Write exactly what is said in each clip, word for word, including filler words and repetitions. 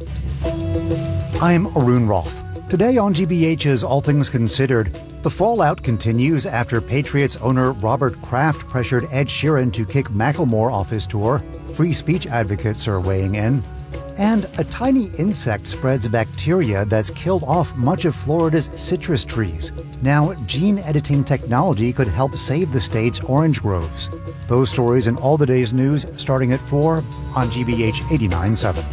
I'm Arun Rolfe. Today on G B H's All Things Considered, the fallout continues after Patriots owner Robert Kraft pressured Ed Sheeran to kick Macklemore off his tour. Free speech advocates are weighing in. And a tiny insect spreads bacteria that's killed off much of Florida's citrus trees. Now, gene editing technology could help save the state's orange groves. Those stories and all the day's news starting at four on G B H eighty-nine point seven.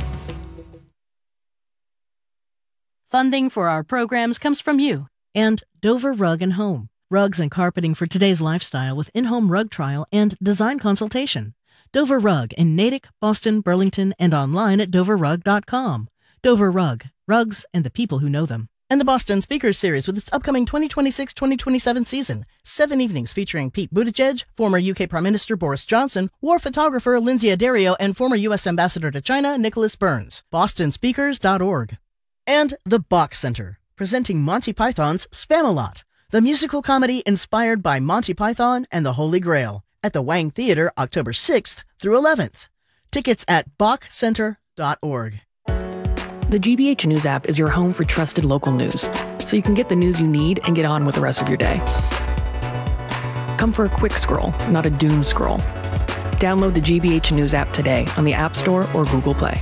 Funding for our programs comes from you. And Dover Rug and Home. Rugs and carpeting for today's lifestyle with in-home rug trial and design consultation. Dover Rug in Natick, Boston, Burlington, and online at dover rug dot com. Dover Rug. Rugs and the people who know them. And the Boston Speakers Series with its upcoming twenty twenty-six twenty twenty-seven season. Seven evenings featuring Pete Buttigieg, former U K Prime Minister Boris Johnson, war photographer Lindsay Addario, and former U S Ambassador to China Nicholas Burns. boston speakers dot org. And the Bach Center, presenting Monty Python's Spamalot, the musical comedy inspired by Monty Python and the Holy Grail, at the Wang Theater October sixth through eleventh. Tickets at bach center dot org. The G B H News app is your home for trusted local news, so you can get the news you need and get on with the rest of your day. Come for a quick scroll, not a doom scroll. Download the G B H News app today on the App Store or Google Play.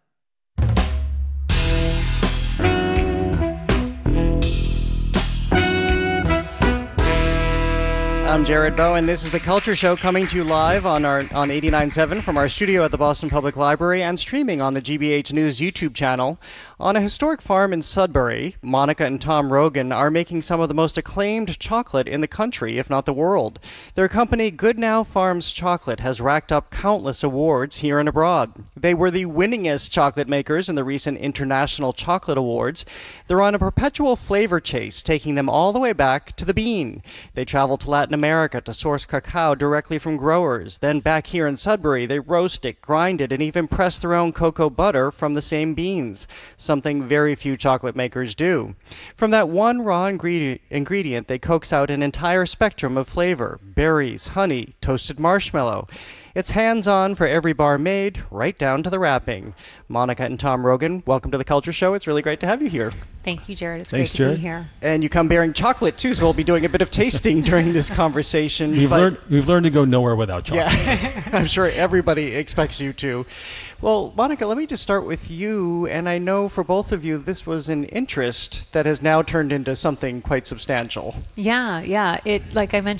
I'm Jared Bowen. This is The Culture Show, coming to you live on our on eighty-nine point seven from our studio at the Boston Public Library and streaming on the G B H News YouTube channel. On a historic farm in Sudbury, Monica and Tom Rogan are making some of the most acclaimed chocolate in the country, if not the world. Their company, Good Now Farms Chocolate, has racked up countless awards here and abroad. They were the winningest chocolate makers in the recent International Chocolate Awards. They're on a perpetual flavor chase, taking them all the way back to the bean. They travel to Latin America to source cacao directly from growers. Then back here in Sudbury, they roast it, grind it, and even press their own cocoa butter from the same beans, something very few chocolate makers do. From that one raw ingredient, ingredient, they coax out an entire spectrum of flavor: berries, honey, toasted marshmallow. It's hands-on for every bar made, right down to the wrapping. Monica and Tom Rogan, welcome to The Culture Show. It's really great to have you here. Thank you, Jared. It's Thanks, great to Jared. be here. And you come bearing chocolate, too, so we'll be doing a bit of tasting during this conversation. We've, but, learned, we've learned to go nowhere without chocolate. Yeah, I'm sure everybody expects you to. Well, Monica, let me just start with you. And I know for both of you, this was an interest that has now turned into something quite substantial. Yeah, yeah. It, like I mentioned